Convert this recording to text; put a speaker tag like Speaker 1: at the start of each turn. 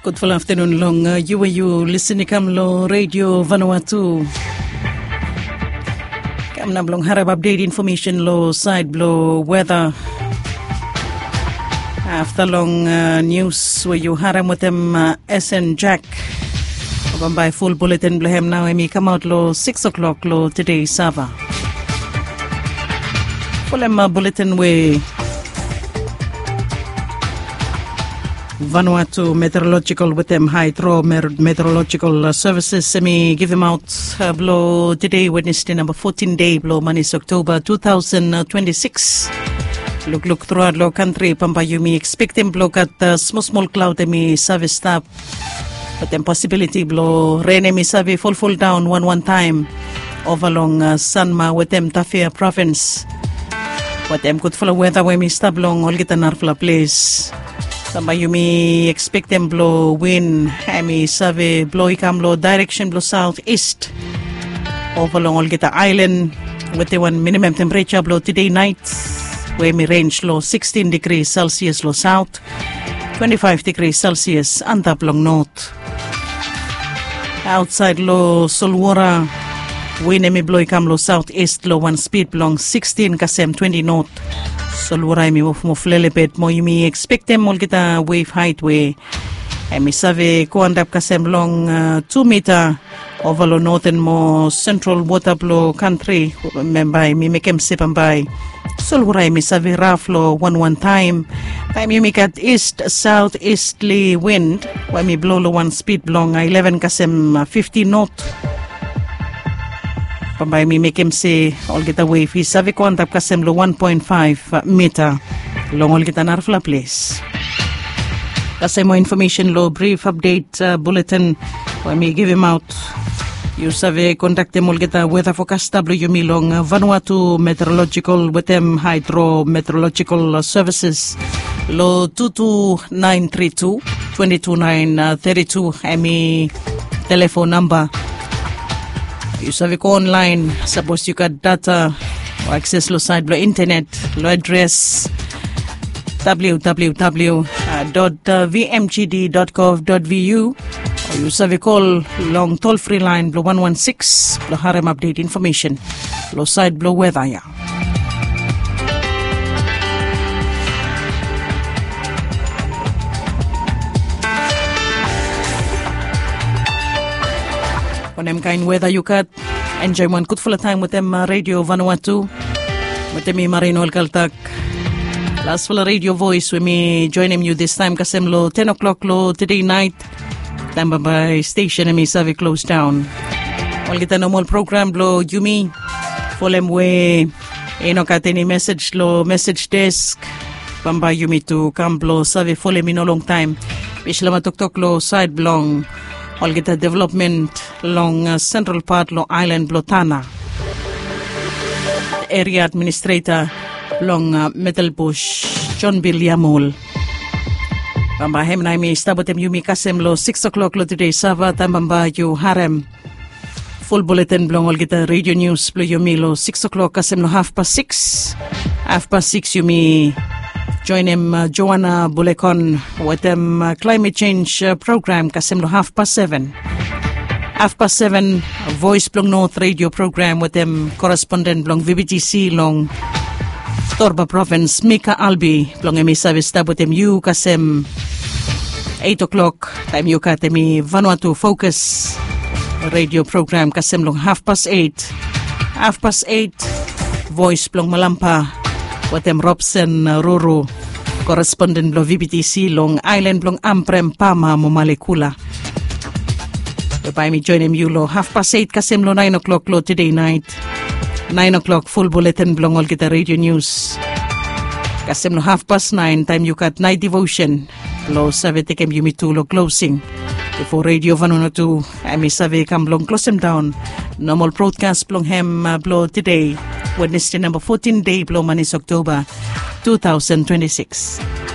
Speaker 1: Good full afternoon long UAU listening kam lo Radio Vanuatu. Kam nam long harap update information lo side blow weather. After long news where you haram with them SN Jack. By full bulletin blehem now emi come out lo 6 o'clock lo today Sava. Full bulletin we Vanuatu meteorological with them hydro meteorological services semi give them out blow today Wednesday number 14 day blow manis October 2026. Look throughout low country Pampayumi expect them blow at small cloud emi service stop but then possibility blow rain emi savi full down one time over long Sanma with them Tafia province with them good full weather when me stop long all get an arfla place. Sambayumi expect them blow wind, Hami Save blow ikam blow direction blow southeast. Over long all get the island with the one minimum temperature blow today night. Where me range low 16 degrees Celsius low south, 25 degrees Celsius and up long north. Outside low Solwara, wind me blow ikam low southeast low one speed long 16 kasem 20 north. Solwara mi mo flelebet mo yumi expect them all get a wave height way. Mi save ko andap kasem long 2 meter over lo northern mo central water blow country membay mi mekem sipambay. Solwara mi save rough lo one time. Time you make at east southeasterly wind when mi blow lo one speed long 11 kasem 50 knot. Pambay mi make him say all get away fi savi ko antap kasem lo 1.5 meter long all get an arfla place. Kasem mo information lo brief update bulletin when me give him out. You save contact them all get a weather forecast WME long Vanuatu meteorological with them hydro meteorological services lo 22932 22932 emi telephone number. You save ko online, suppose you got data or access lo site lo internet, lo address www.vmgd.gov.vu or you save call long toll free line lo 116 lo harem update information lo site lo weather ya. On them kind weather you got enjoy one good full of time with them Radio Vanuatu with them Marino Kaltak last full radio voice with me joining you this time kasem lo 10 o'clock lo today night time by station emi save close down all get a normal program lo yumi folem we eno kateni message lo message desk pamba yumi to come lo save folem in a long time bishlama tok lo side blong all get a development along central part lo island Blotana. Area administrator along Metalbush John Bill Yamul. Bamba hem na mi stabotem yumi kasem lo 6 o'clock lo today Sava tambamba you harem. Full bulletin blong all get a radio news blo yumi lo 6 o'clock kasem lo 6:30. 6:30 yumi join him Joanna Bulekon with them climate change program kasem lo 7:30. 7:30 voice blong north radio program with them correspondent blong VBTC long Torba province Mika Albi blong emi service with them you kasem 8 o'clock time you katemi Vanuatu focus radio program kasem long 8:30. 8:30 voice blong Malampa with them Robson Ruru correspondent blong VBTC long island blong Amprem Pama Momalekula. By me join him you lo 8:30 kasem lo 9 o'clock lo today night 9 o'clock full bulletin blong all get a radio news kasem lo 9:30 time you got night devotion lo save tekem you me to lo closing before Radio Vanuatu ami save kam blong close them down normal broadcast blong hem blow today Wednesday number 14 day blow manis October 2026.